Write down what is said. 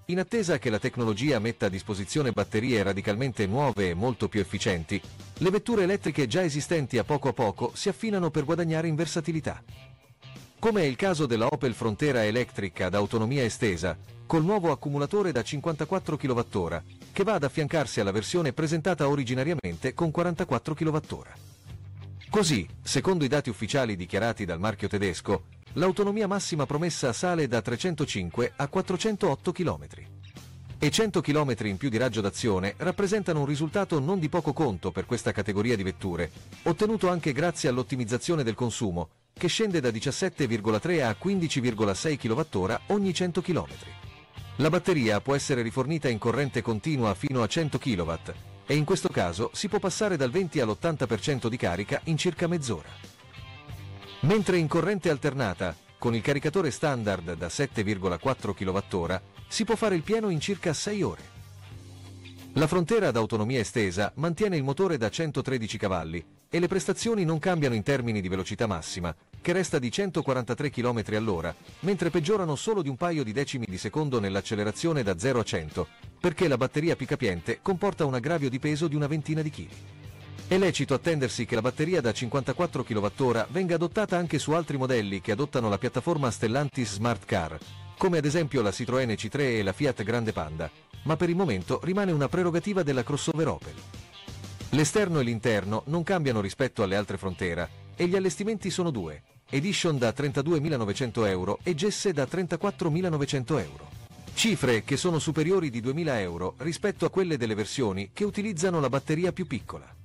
In attesa che la tecnologia metta a disposizione batterie radicalmente nuove e molto più efficienti, le vetture elettriche già esistenti a poco si affinano per guadagnare in versatilità. Come è il caso della Opel Frontera Electric ad autonomia estesa, col nuovo accumulatore da 54 kWh, che va ad affiancarsi alla versione presentata originariamente con 44 kWh. Così, secondo i dati ufficiali dichiarati dal marchio tedesco, l'autonomia massima promessa sale da 305 a 408 km. E 100 km in più di raggio d'azione rappresentano un risultato non di poco conto per questa categoria di vetture, ottenuto anche grazie all'ottimizzazione del consumo, che scende da 17,3 a 15,6 kWh ogni 100 km. La batteria può essere rifornita in corrente continua fino a 100 kW e in questo caso si può passare dal 20 all'80% di carica in circa mezz'ora. Mentre in corrente alternata, con il caricatore standard da 7,4 kWh, si può fare il pieno in circa 6 ore. La Frontera ad autonomia estesa mantiene il motore da 113 cavalli e le prestazioni non cambiano in termini di velocità massima, che resta di 143 km all'ora, mentre peggiorano solo di un paio di decimi di secondo nell'accelerazione da 0 a 100, perché la batteria più capiente comporta un aggravio di peso di una ventina di chili. È lecito attendersi che la batteria da 54 kWh venga adottata anche su altri modelli che adottano la piattaforma Stellantis Smart Car, come ad esempio la Citroën C3 e la Fiat Grande Panda, ma per il momento rimane una prerogativa della crossover Opel. L'esterno e l'interno non cambiano rispetto alle altre Frontera e gli allestimenti sono due, Edition da 32.900 euro e Gesse da 34.900 euro. Cifre che sono superiori di 2.000 euro rispetto a quelle delle versioni che utilizzano la batteria più piccola.